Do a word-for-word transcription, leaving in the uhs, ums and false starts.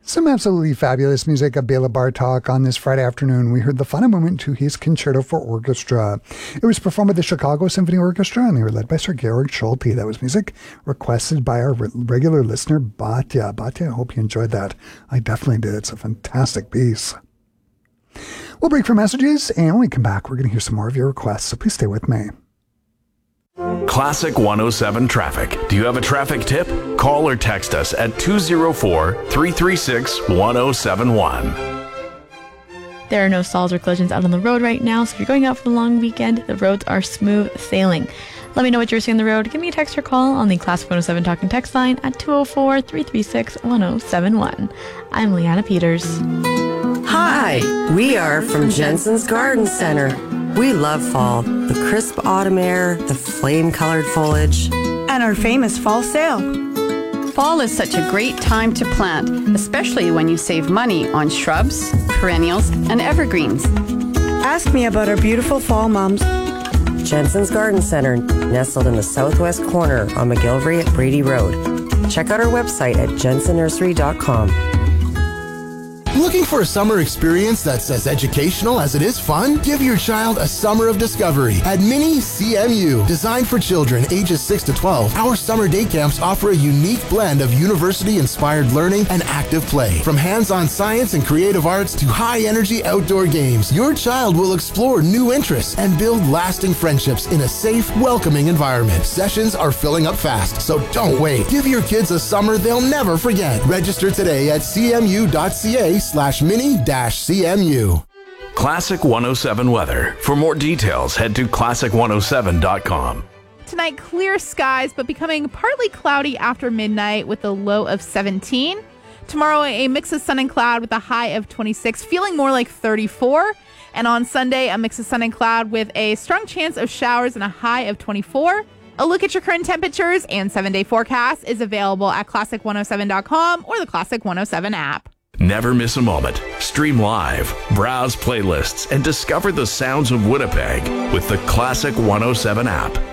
Some absolutely fabulous music of Bela Bartok on this Friday afternoon. We heard the final movement to his Concerto for Orchestra. It was performed by the Chicago Symphony Orchestra, and they were led by Sir Georg Scholti. That was music requested by our regular listener, Batya. Batya, I hope you enjoyed that. I definitely did. It's a fantastic piece. We'll break for messages, and when we come back, we're going to hear some more of your requests, so please stay with me. Classic one oh seven Traffic. Do you have a traffic tip? Call or text us at two oh four, three three six, one oh seven one. There are no stalls or collisions out on the road right now, so if you're going out for the long weekend, the roads are smooth sailing. Let me know what you're seeing on the road. Give me a text or call on the Classic one oh seven Talking Text line at two oh four, three three six, one oh seven one. I'm Leanna Peters. Hi, we are from Jensen's Garden Center. We love fall, the crisp autumn air, the flame-colored foliage, and our famous fall sale. Fall is such a great time to plant, especially when you save money on shrubs, perennials, and evergreens. Ask me about our beautiful fall mums. Jensen's Garden Center, nestled in the southwest corner on McGillivray at Brady Road. Check out our website at jensen nursery dot com. Looking for a summer experience that's as educational as it is fun? Give your child a summer of discovery at Mini C M U. Designed for children ages six to twelve, our summer day camps offer a unique blend of university-inspired learning and active play. From hands-on science and creative arts to high-energy outdoor games, your child will explore new interests and build lasting friendships in a safe, welcoming environment. Sessions are filling up fast, so don't wait. Give your kids a summer they'll never forget. Register today at c m u dot c a slash mini dash C M U. Classic one oh seven weather. For more details, head to classic one oh seven dot com. Tonight, clear skies, but becoming partly cloudy after midnight with a low of seventeen. Tomorrow, a mix of sun and cloud with a high of twenty-six, feeling more like thirty-four. And on Sunday, a mix of sun and cloud with a strong chance of showers and a high of twenty-four. A look at your current temperatures and seven-day forecast is available at classic one oh seven dot com or the Classic one oh seven app. Never miss a moment. Stream live, browse playlists, and discover the sounds of Winnipeg with the Classic one oh seven app.